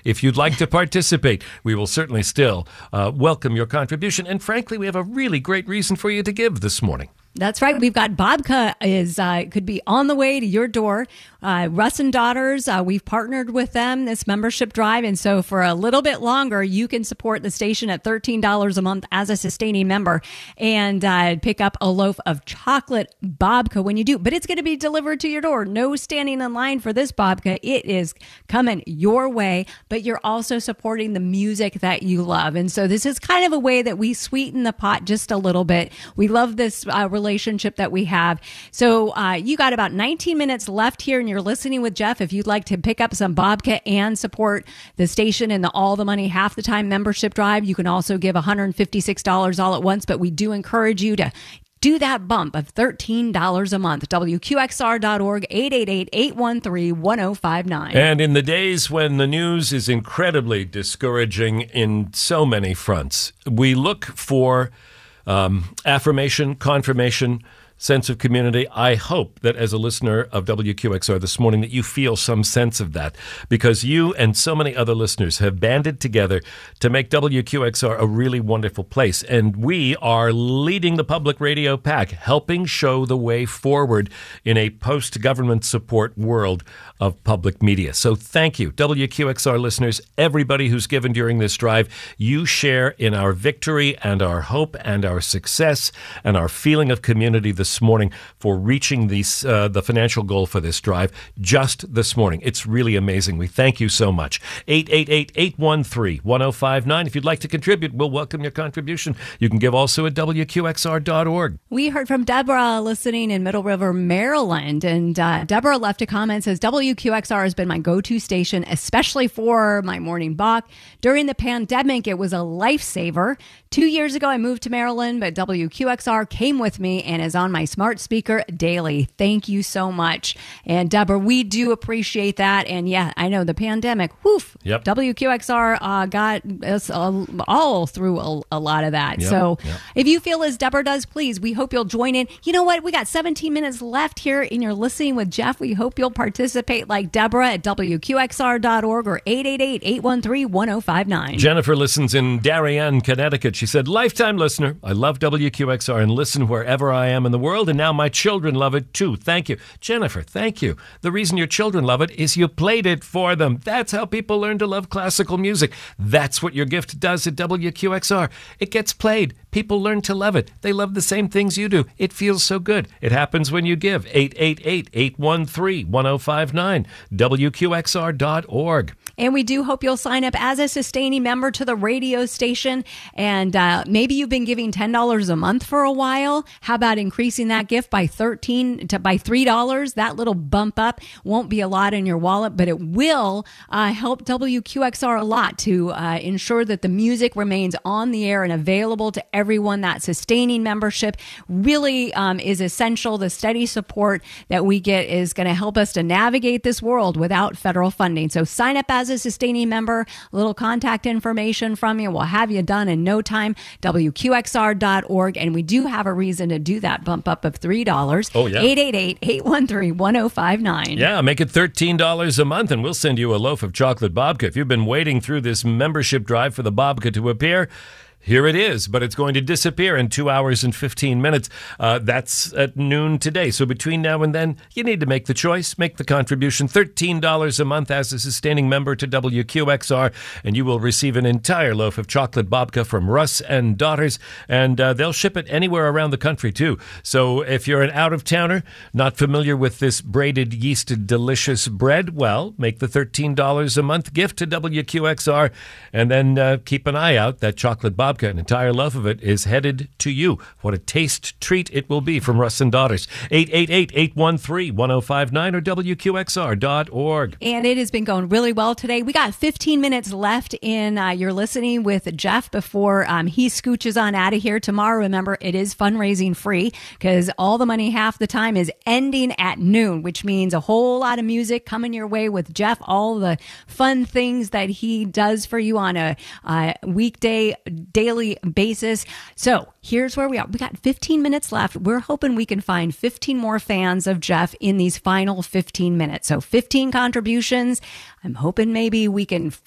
if you'd like to participate, we will certainly still welcome your contribution. And frankly, we have a really great reason for you to give this morning. That's right. We've got Babka could be on the way to your door. Russ and Daughters, we've partnered with them, this membership drive. And so for a little bit longer, you can support the station at $13 a month as a sustaining member and pick up a loaf of chocolate babka when you do. But it's going to be delivered to your door. No standing in line for this babka. It is coming your way, but you're also supporting the music that you love. And so this is kind of a way that we sweeten the pot just a little bit. We love this relationship that we have. So you got about 19 minutes left here and you're listening with Jeff. If you'd like to pick up some babka and support the station and the All the Money Half the Time membership drive, you can also give $156 all at once, but we do encourage you to do that bump of $13 a month. WQXR.org, 888-813-1059. And in the days when the news is incredibly discouraging in so many fronts, we look for affirmation, confirmation, sense of community. I hope that as a listener of WQXR this morning that you feel some sense of that, because you and so many other listeners have banded together to make WQXR a really wonderful place. And we are leading the public radio pack, helping show the way forward in a post-government support world of public media. So thank you, WQXR listeners, everybody who's given during this drive. You share in our victory and our hope and our success and our feeling of community this morning for reaching the financial goal for this drive just this morning. It's really amazing. We thank you so much. 888-813-1059. If you'd like to contribute, we'll welcome your contribution. You can give also at WQXR.org. We heard from Deborah listening in Middle River, Maryland. And Deborah left a comment, says, WQXR has been my go-to station, especially for my morning balk. During the pandemic, it was a lifesaver. 2 years ago, I moved to Maryland, but WQXR came with me and is on my smart speaker daily. Thank you so much. And Deborah, we do appreciate that. And yeah, I know the pandemic, Yep. WQXR got us all through a lot of that. Yep. So Yep. if you feel as Deborah does, please, we hope you'll join in. You know what? We got 17 minutes left here and you're listening with Jeff. We hope you'll participate like Deborah at WQXR.org or 888-813-1059. Jennifer listens in Darien, Connecticut. She said, lifetime listener. I love WQXR and listen wherever I am in the world, and now my children love it too. Thank you. Jennifer, thank you. The reason your children love it is you played it for them. That's how people learn to love classical music. That's what your gift does at WQXR. It gets played. People learn to love it. They love the same things you do. It feels so good. It happens when you give. 888-813-1059. WQXR.org. And we do hope you'll sign up as a sustaining member to the radio station. And maybe you've been giving $10 a month for a while. How about increasing that gift by $3? That little bump up won't be a lot in your wallet, but it will help WQXR a lot to ensure that the music remains on the air and available to everyone. That sustaining membership really is essential. The steady support that we get is going to help us to navigate this world without federal funding. So sign up as a sustaining member. A little contact information from you. We'll have you done in no time. WQXR.org. And we do have a reason to do that bump up of $3. Oh, yeah. 888-813-1059. Yeah, make it $13 a month and we'll send you a loaf of chocolate babka. If you've been waiting through this membership drive for the babka to appear, here it is, but it's going to disappear in 2 hours and 15 minutes. That's at noon today. So between now and then, you need to make the choice, make the contribution. $13 a month as a sustaining member to WQXR, and you will receive an entire loaf of chocolate babka from Russ and Daughters, and they'll ship it anywhere around the country, too. So if you're an out-of-towner, not familiar with this braided, yeasted, delicious bread, well, make the $13 a month gift to WQXR, and then keep an eye out. That chocolate babka, an entire loaf of it, is headed to you. What a taste treat it will be from Russ and Daughters. 888-813-1059 or WQXR.org. And it has been going really well today. We got 15 minutes left in You're Listening with Jeff before he scooches on out of here. Tomorrow, remember, it is fundraising free because All the Money Half the Time is ending at noon, which means a whole lot of music coming your way with Jeff, all the fun things that he does for you on a weekday, daily basis. So here's where we are. We got 15 minutes left. We're hoping we can find 15 more fans of Jeff in these final 15 minutes. So 15 contributions. I'm hoping maybe we can